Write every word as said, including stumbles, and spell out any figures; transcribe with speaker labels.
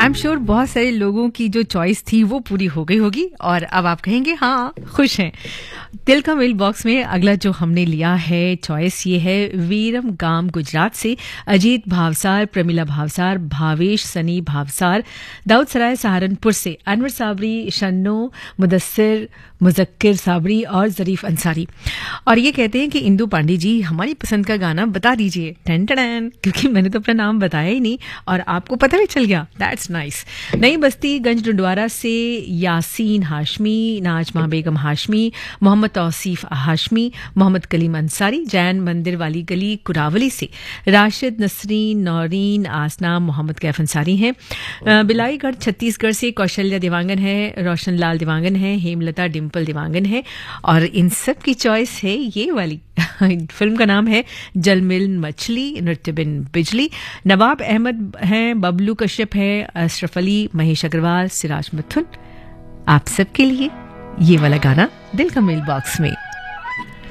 Speaker 1: I am sure बहुत सारे लोगों की जो चॉइस थी वो पूरी हो गई होगी और अब आप कहेंगे हाँ खुश हैं। दिल का मेल बॉक्स में अगला जो हमने लिया है चॉइस ये है वीरम गाम गुजरात से अजीत भावसार, प्रमिला भावसार, भावेश सनी भावसार, दाऊद सराय सहारनपुर से अनवर साबरी, शन्नो, मुदस्सिर, मुजक्किर साबरी और जरीफ अंसारी। और ये कहते हैं कि इंदु पांडे जी हमारी पसंद का गाना बता दीजिए, टन टन, क्योंकि मैंने तो अपना नाम बताया ही नहीं और आपको पता भी चल गया। That's nice. नई बस्ती गंज डुंडवारा से यासीन हाशमी, नाजमा बेगम हाशमी, मोहम्मद तौसीफ हाशमी, मोहम्मद कलीम अंसारी, जैन मंदिर वाली गली कुरावली से राशिद नसरीन, नौरीन, आसना, मोहम्मद कैफ अंसारी हैं। बिलाईगढ़ छत्तीसगढ़ से कौशल्या दिवांगन है, रोशन लाल दिवांगन है, हेमलता डिम्पल दिवांगन है और इन सब की चॉइस है ये वाली। फिल्म का नाम है जलमिल मछली, नृत्य बिन बिजली। नवाब अहमद हैं, बबलू कश्यप है, अशरफ अली, महेश अग्रवाल, सिराज मिथुन। आप सबके लिए ये वाला गाना दिल का मेल बॉक्स में।